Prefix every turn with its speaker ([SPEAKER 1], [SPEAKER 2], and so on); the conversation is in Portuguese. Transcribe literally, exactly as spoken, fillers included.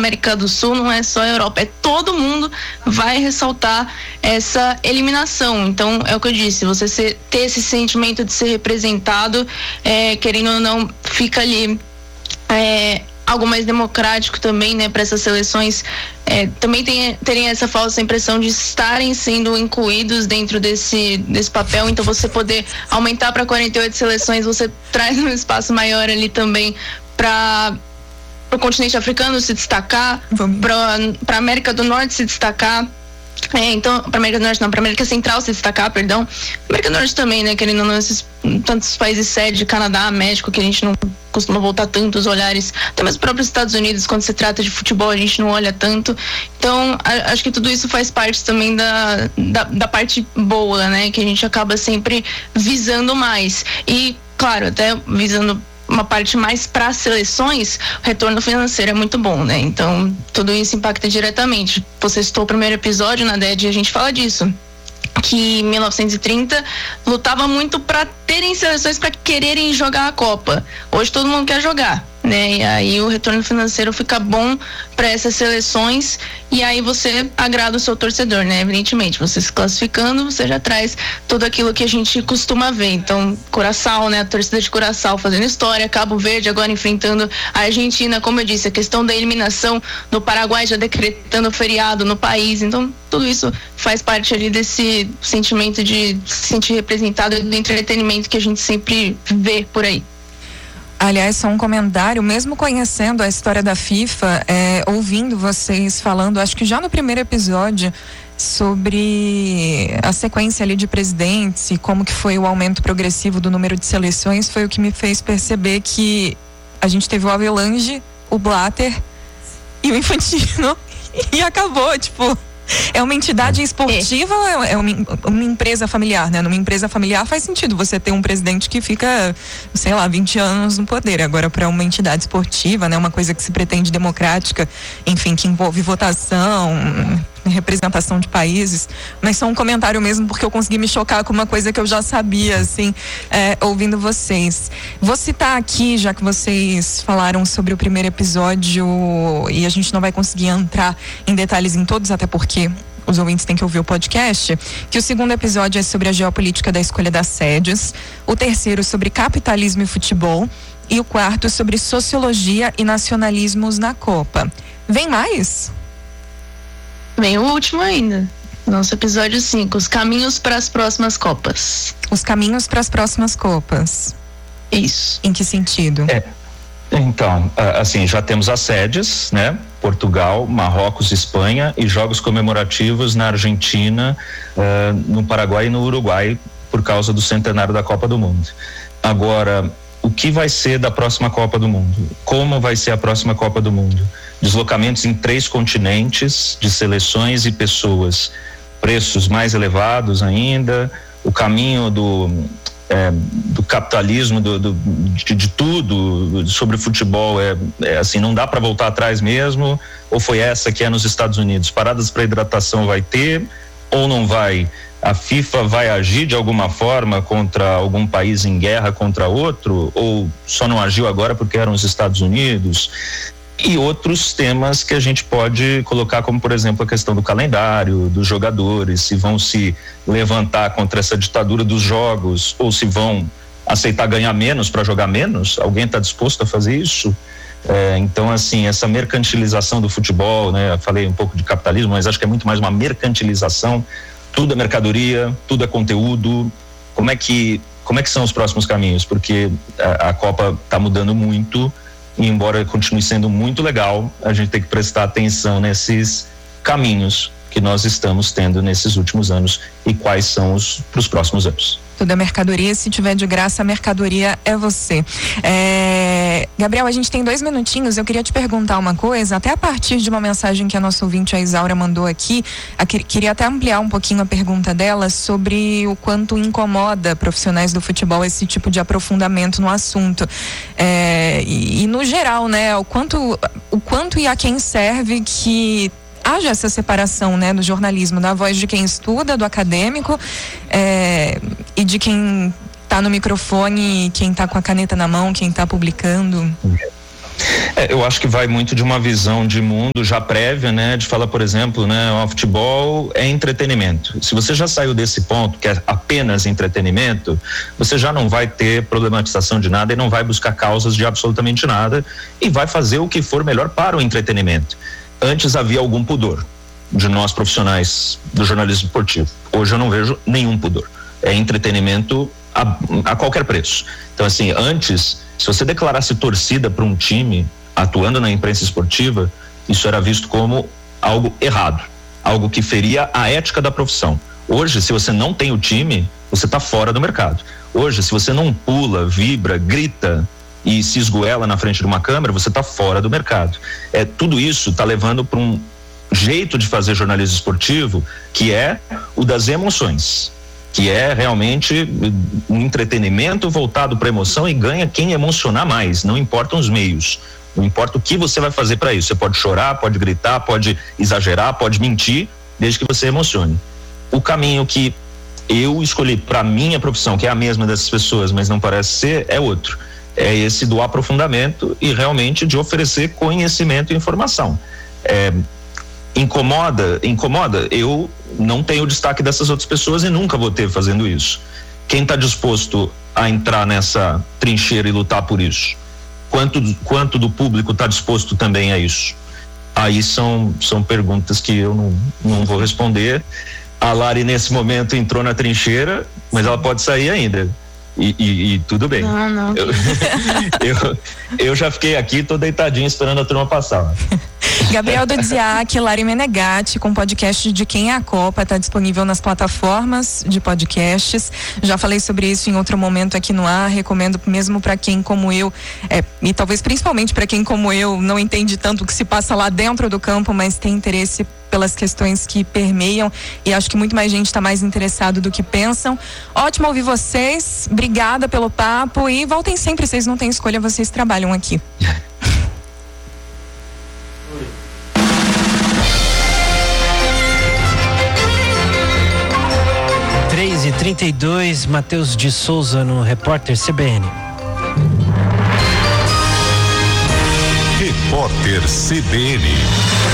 [SPEAKER 1] América do Sul, não é só a Europa, é todo mundo vai ressaltar essa eliminação. Então, é o que eu disse, você ser, ter esse sentimento de ser representado, é, querendo ou não, fica ali é, algo mais democrático também, né, para essas seleções é, também tem, terem essa falsa impressão de estarem sendo incluídos dentro desse, desse papel. Então, você poder aumentar para quarenta e oito seleções, você traz um espaço maior ali também para o continente africano se destacar, para a América do Norte se destacar. É, então, para América do Norte não, para América Central se destacar, perdão. América do Norte também, né, querendo ou não, esses tantos países sede, Canadá, México, que a gente não costuma voltar tanto os olhares, até mesmo os próprios Estados Unidos, quando se trata de futebol, a gente não olha tanto. Então, a, acho que tudo isso faz parte também da, da, da parte boa, né, que a gente acaba sempre visando mais. E, claro, até visando uma parte mais para as seleções, o retorno financeiro é muito bom, né? Então, tudo isso impacta diretamente. Você citou o primeiro episódio na D E D e a gente fala disso, que em mil novecentos e trinta lutava muito para terem seleções para quererem jogar a Copa. Hoje todo mundo quer jogar, né? E aí o retorno financeiro fica bom para essas seleções e aí você agrada o seu torcedor, né? Evidentemente, você se classificando, você já traz tudo aquilo que a gente costuma ver. Então, Curaçao, né? A torcida de Curaçao fazendo história, Cabo Verde agora enfrentando a Argentina, como eu disse, a questão da eliminação no Paraguai já decretando feriado no país. Então, tudo isso faz parte ali desse sentimento de se sentir representado e do entretenimento que a gente sempre vê por aí.
[SPEAKER 2] Aliás, só um comentário, mesmo conhecendo a história da FIFA, é, ouvindo vocês falando, acho que já no primeiro episódio, sobre a sequência ali de presidentes e como que foi o aumento progressivo do número de seleções, foi o que me fez perceber que a gente teve o Avelange, o Blatter e o Infantino e acabou, tipo... É uma entidade esportiva ou é uma, uma empresa familiar, né? Numa empresa familiar faz sentido você ter um presidente que fica, sei lá, vinte anos no poder. Agora, para uma entidade esportiva, né? Uma coisa que se pretende democrática, enfim, que envolve votação, representação de países. Mas só um comentário mesmo, porque eu consegui me chocar com uma coisa que eu já sabia, assim, é, ouvindo vocês. Vou citar aqui, já que vocês falaram sobre o primeiro episódio e a gente não vai conseguir entrar em detalhes em todos, até porque os ouvintes têm que ouvir o podcast, que o segundo episódio é sobre a geopolítica da escolha das sedes, o terceiro sobre capitalismo e futebol e o quarto sobre sociologia e nacionalismos na Copa. Vem mais?
[SPEAKER 1] Vem o último ainda. Nosso episódio cinco, os caminhos para as próximas Copas.
[SPEAKER 2] Os caminhos para as próximas Copas.
[SPEAKER 1] Isso.
[SPEAKER 2] Em que sentido?
[SPEAKER 3] É. Então, assim, já temos as sedes, né? Portugal, Marrocos, Espanha e jogos comemorativos na Argentina, uh, no Paraguai e no Uruguai, por causa do centenário da Copa do Mundo. Agora, o que vai ser da próxima Copa do Mundo? Como vai ser a próxima Copa do Mundo? Deslocamentos em três continentes, de seleções e pessoas, preços mais elevados ainda, o caminho do... É, do capitalismo, do, do, de, de tudo sobre futebol, é, é assim, não dá para voltar atrás mesmo, ou foi essa que é nos Estados Unidos? Paradas para hidratação vai ter ou não vai? A FIFA vai agir de alguma forma contra algum país em guerra contra outro, ou só não agiu agora porque eram os Estados Unidos? E outros temas que a gente pode colocar, como por exemplo a questão do calendário, dos jogadores, se vão se levantar contra essa ditadura dos jogos ou se vão aceitar ganhar menos para jogar menos. Alguém está disposto a fazer isso? É, então, assim, essa mercantilização do futebol, né? Eu falei um pouco de capitalismo, mas acho que é muito mais uma mercantilização. Tudo é mercadoria, tudo é conteúdo. Como é que, como é que são os próximos caminhos? Porque a, a Copa está mudando muito. E embora continue sendo muito legal, a gente tem que prestar atenção nesses caminhos que nós estamos tendo nesses últimos anos e quais são os para os próximos anos.
[SPEAKER 2] Tudo é mercadoria, se tiver de graça, a mercadoria é você. É... Gabriel, a gente tem dois minutinhos, eu queria te perguntar uma coisa, até a partir de uma mensagem que a nossa ouvinte, a Isaura, mandou aqui, a que... queria até ampliar um pouquinho a pergunta dela sobre o quanto incomoda profissionais do futebol esse tipo de aprofundamento no assunto. É... E, e no geral, né, o quanto, o quanto e a quem serve que haja essa separação, né, do jornalismo, da voz de quem estuda, do acadêmico, é, e de quem está no microfone, quem está com a caneta na mão, quem está publicando.
[SPEAKER 3] É, eu acho que vai muito de uma visão de mundo já prévia, né? De falar, por exemplo, né? O futebol é entretenimento. Se você já saiu desse ponto, que é apenas entretenimento, você já não vai ter problematização de nada e não vai buscar causas de absolutamente nada e vai fazer o que for melhor para o entretenimento. Antes havia algum pudor de nós profissionais do jornalismo esportivo. Hoje eu não vejo nenhum pudor. É entretenimento a, a qualquer preço. Então, assim, antes, se você declarasse torcida para um time atuando na imprensa esportiva, isso era visto como algo errado, algo que feria a ética da profissão. Hoje, se você não tem o time, você está fora do mercado. Hoje, se você não pula, vibra, grita e se esgoela na frente de uma câmera, você está fora do mercado. É, tudo isso está levando para um jeito de fazer jornalismo esportivo que é o das emoções, que é realmente um entretenimento voltado para emoção e ganha quem emocionar mais, não importam os meios, não importa o que você vai fazer para isso. Você pode chorar, pode gritar, pode exagerar, pode mentir, desde que você emocione. O caminho que eu escolhi para minha profissão, que é a mesma dessas pessoas, mas não parece ser, é outro. É esse do aprofundamento e realmente de oferecer conhecimento e informação. É, incomoda, incomoda, eu não tenho o destaque dessas outras pessoas e nunca vou ter fazendo isso. Quem está disposto a entrar nessa trincheira e lutar por isso? Quanto, quanto do público está disposto também a isso? Aí são, são perguntas que eu não, não vou responder. A Lari nesse momento entrou na trincheira, mas ela pode sair ainda. E, e, e tudo bem.
[SPEAKER 1] Não, não.
[SPEAKER 3] Eu, eu, eu já fiquei aqui, tô deitadinho esperando a turma passar.
[SPEAKER 2] Gabriel Dudziak, Lari Menegatti, com podcast de Quem é a Copa, está disponível nas plataformas de podcasts. Já falei sobre isso em outro momento aqui no ar. Recomendo mesmo para quem como eu, é, e talvez principalmente para quem como eu não entende tanto o que se passa lá dentro do campo, mas tem interesse pelas questões que permeiam, e acho que muito mais gente está mais interessado do que pensam. Ótimo ouvir vocês, obrigada pelo papo e voltem sempre, vocês não têm escolha, vocês trabalham aqui.
[SPEAKER 4] três e trinta e dois, Matheus de Souza no Repórter C B N.
[SPEAKER 5] Repórter C B N.